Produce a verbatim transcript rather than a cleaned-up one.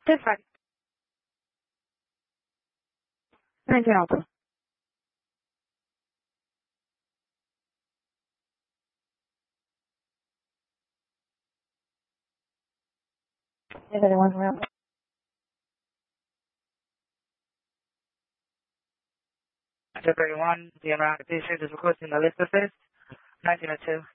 Perfect. nineteen Alpha. Is anyone around? thirty-one, the amount of patients is requesting the list assist. nineteen oh two.